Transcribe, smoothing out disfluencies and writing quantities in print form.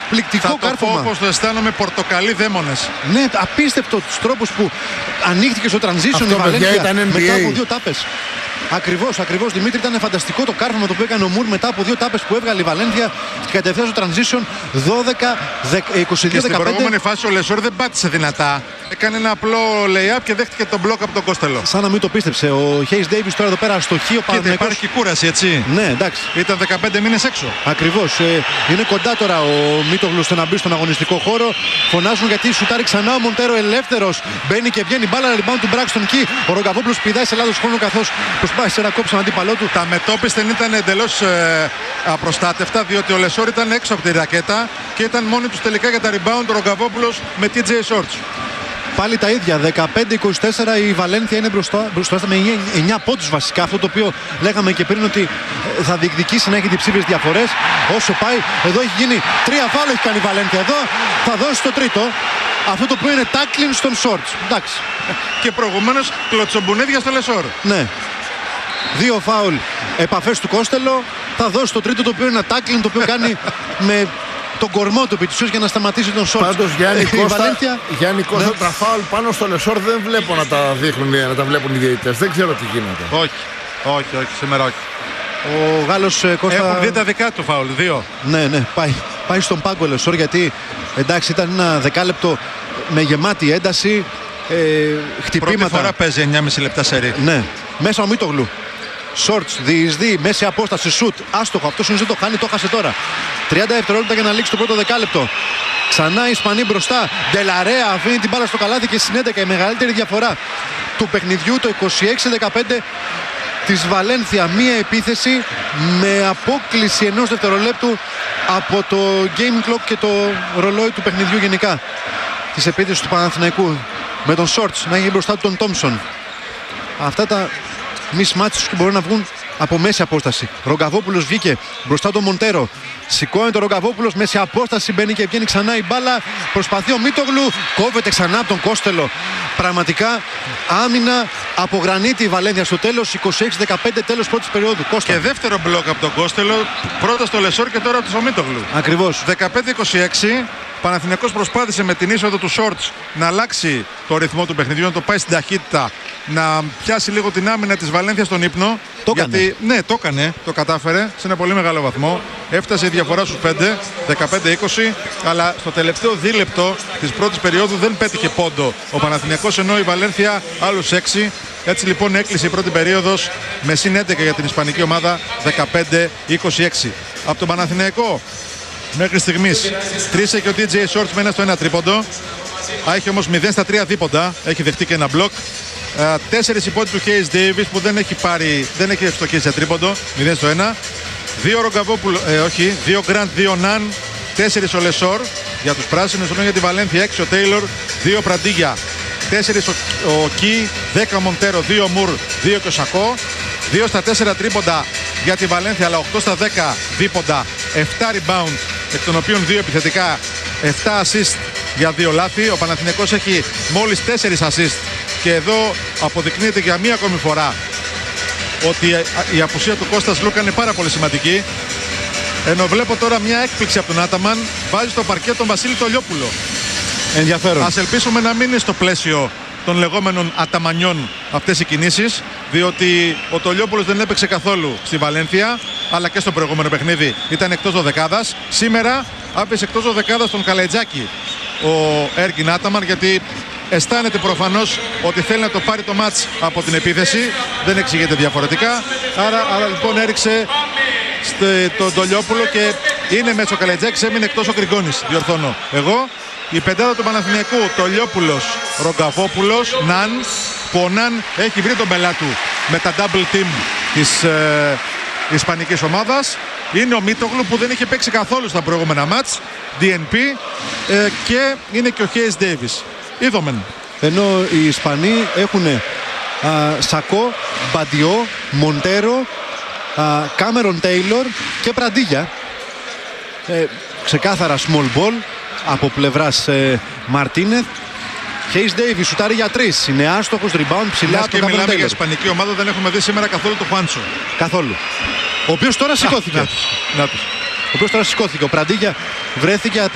Εκπληκτικό κάρφωμα. Όπως το αισθάνομαι, πορτοκαλί δαίμονες. Ναι, απίστευτο τους τρόπους που ανοίχτηκε στο transition η Βαλένθια μετά από 2 τάπες. Ακριβώς, Δημήτρη, ήταν φανταστικό το κάρφωμα το οποίο έκανε ο Μουρ μετά από 2 τάπες που έβγαλε η Βαλένθια και κατευθείαν στο transition 22-15. Και στην προηγούμενη φάση ο Λεσόρ δεν πάτησε δυνατά. Έκανε ένα απλό lay-up και δέχτηκε τον μπλοκ από τον Κόστελο. Σαν να μην το πίστεψε. Ο Χέις Ντέιβις τώρα εδώ πέρα αστοχεί. Ο Παναθηναϊκός. Υπάρχει κούραση, έτσι. Ναι, εντάξει. Ήταν 15 μήνες έξω. Ακριβώς. Είναι κοντά τώρα ο Μίτογλου στο να μπει στον αγωνιστικό χώρο. Φωνάζουν γιατί σουτάρει ξανά ο Μοντέρο ελεύθερος. Μπαίνει και βγαίνει μπάλα, rebound του Μπράξτον Κι. Ο Ρογκαβόπουλος πηδάει σε λάθος χρόνο καθώς προσπάθησε να κόψει τον αντίπαλό του. Τα μετώπισθεν ήταν εντελώς απροστάτευτα, διότι ο Λεσόρ ήταν έξω από τη ρακέτα και ήταν μόνοι τους τελικά για τα rebound ο Ρογκαβόπουλος με TJ Shorts. Πάλι τα ίδια, 15-24 η Βαλένθια είναι μπροστά με 9 πόντους βασικά. Αυτό το οποίο λέγαμε και πριν ότι θα διεκδικήσει να έχει διψήφιες διαφορές. Όσο πάει, εδώ έχει γίνει 3 φάουλ έχει κάνει η Βαλένθια. Εδώ θα δώσει το τρίτο. Αυτό το οποίο είναι tackling στον Shorts. Εντάξει. Και προηγουμένως κλωτσομπουνίδια στο Λεσόρ. Ναι. 2 φάουλ επαφές του Κόστελο. Θα δώσει το τρίτο το οποίο είναι ένα tackling το οποίο κάνει με τον κορμό του επιτυχώς για να σταματήσει τον Shorts. Πάντως Γιάννη Κώστα, τα φάουλ πάνω στο Λεσόρ δεν βλέπω να τα δείχνουν, να τα βλέπουν οι διαιτητές. Δεν ξέρω τι γίνεται. Όχι, σήμερα όχι. Ο Γάλλος Κώστα... Έχουν δει τα δικά του φάουλ, 2. Ναι, πάει στον πάγκο Λεσόρ γιατί εντάξει ήταν ένα δεκάλεπτο με γεμάτη ένταση, χτυπήματα. Πρώτη φορά παίζει 9,5 λεπτά σερί. Ναι, μέσα ο Μίτογλου. Shorts, διεισδύει, μέση απόσταση, σουτ, άστοχο. Αυτό συνήθως δεν το χάνει, το χάσε τώρα. 30 δευτερόλεπτα για να λήξει το πρώτο δεκάλεπτο. Ξανά οι Ισπανοί μπροστά. Ντελαρέα αφήνει την μπάλα στο καλάθι και συνέντεκα η μεγαλύτερη διαφορά του παιχνιδιού, το 26-15 της Βαλένθια. Μία επίθεση με απόκλιση ενός δευτερολέπτου από το game clock και το ρολόι του παιχνιδιού γενικά. Της επίθεσης του Παναθηναϊκού. Με τον Shorts να έχει μπροστά του τον Τόμψον. Αυτά τα mismatches που μπορούν να βγουν από μέση απόσταση. Ρογκαβόπουλος βγήκε μπροστά τον Μοντέρο. Σηκώνει τον Ρογκαβόπουλος, μέση απόσταση μπαίνει και βγαίνει ξανά η μπάλα. Προσπαθεί ο Μίτογλου, κόβεται ξανά από τον Κόστελο. Πραγματικά άμυνα από γρανίτη η Βαλένθια στο τέλος. 26-15 τέλος πρώτης περίοδου. Κώστα. Και δεύτερο μπλοκ από τον Κόστελο. Πρώτα στο Λεσόρ και τώρα από τον Μίτογλου. Ακριβώς. 15-26. Παναθηναϊκός προσπάθησε με την είσοδο του Shorts να αλλάξει το ρυθμό του παιχνιδιού, να το πάει στην ταχύτητα, να πιάσει λίγο την άμυνα της Βαλένθια στον ύπνο. Το έκανε. Ναι, το έκανε, το κατάφερε σε ένα πολύ μεγάλο βαθμό. Έφτασε η διαφορά στους 5, 15-20, αλλά στο τελευταίο δίλεπτο της πρώτης περίοδου δεν πέτυχε πόντο ο Παναθηναϊκός, ενώ η Βαλένθια άλλους 6. Έτσι λοιπόν έκλεισε η πρώτη περίοδος με συν 11 για την ισπανική ομάδα, 15-26. Από τον Παναθηναϊκό μέχρι στιγμής τρίσε και ο TJ Shorts με 1 στο 1 τρίποντο. Έχει όμως 0 στα 3 δίποντα. Έχει δεχτεί και ένα μπλοκ. 4 οι πόντοι του Hayes Davis που δεν έχει ευστοχίσει σε τρίποντο. 0 στο 1. 2 Ρογκαβόπουλο, 2 Grant, 2 Nan. 4 ο Λεσόρ για τους πράσινους. Ενώ για τη Βαλένθια 6 ο Taylor, 2 Πραντίγια. 4 ο Κι, 10 Μοντέρο, 2 Μουρ, 2 και ο Σακό. 2 στα 4 τρίποντα για τη Βαλένθια, αλλά 8 στα 10 δίποντα. 7 rebound, εκ των οποίων 2 επιθετικά, 7 assist για 2 λάθη. Ο Παναθηναϊκός έχει μόλις 4 assist και εδώ αποδεικνύεται για μία ακόμη φορά ότι η απουσία του Κώστας Λούκα είναι πάρα πολύ σημαντική. Ενώ βλέπω τώρα μια έκπληξη από τον Άταμαν, βάζει στο παρκέ τον Βασίλη Τολιόπουλο. Ενδιαφέρον. Ας ελπίσουμε να μην είναι στο πλαίσιο των λεγόμενων αταμανιών αυτές οι κινήσεις, διότι ο Τολιόπουλος δεν έπαιξε καθόλου στη Βαλένθια, αλλά και στο προηγούμενο παιχνίδι ήταν εκτός δωδεκάδας. Σήμερα άφησε εκτός δωδεκάδας τον Καλετζάκη ο Έργιν Άταμαν, γιατί αισθάνεται προφανώς ότι θέλει να το πάρει το μάτς από την επίθεση, δεν εξηγείται διαφορετικά. Άρα λοιπόν έριξε τον Τολιόπουλο και είναι μέσα ο Καλετζάκης, έμεινε εκτός ο Γκριγκόνης, διορθώνω εγώ. Η πεντάδα του Παναθηναϊκού, Τολιόπουλος, Ρογκαβόπουλος, Ναν, που ο Ναν έχει βρει τον πελά του με τα double team της ισπανικής ομάδας. Είναι ο Μίτογλου που δεν είχε παίξει καθόλου στα προηγούμενα μάτς, DNP, και είναι και ο Hayes Davis. Είδομεν. Ενώ οι Ισπανοί έχουν Σακό, Μπαντιό, Μοντέρο, Κάμερον Τέιλορ και Πραντίγια. Ξεκάθαρα small ball από πλευράς Μαρτίνεθ. Hayes Davis σουτάρει για 3. Είναι άστοχος, rebound ψηλά. Και μιλάμε για ισπανική ομάδα, δεν έχουμε δει σήμερα καθόλου το Χουάντσο. Καθόλου. Ο οποίος τώρα σηκώθηκε. Ο οποίος τώρα σηκώθηκε. Ο Πραντίγια βρέθηκε